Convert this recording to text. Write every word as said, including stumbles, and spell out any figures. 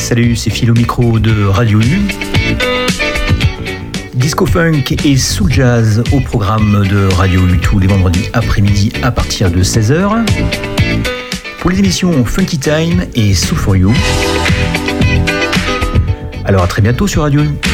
Salut, c'est Phil au micro de Radio U. Disco Funk et Soul Jazz au programme de Radio U tous les vendredis après-midi à partir de seize heures. Pour les émissions Funky Time et Soul for You. Alors à très bientôt sur Radio U.